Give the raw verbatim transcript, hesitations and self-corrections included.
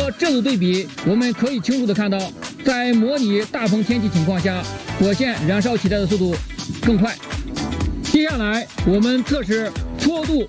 过这组对比，我们可以清楚地看到，在模拟大风天气情况下，火线燃烧起来的速度更快。接下来，我们测试搓度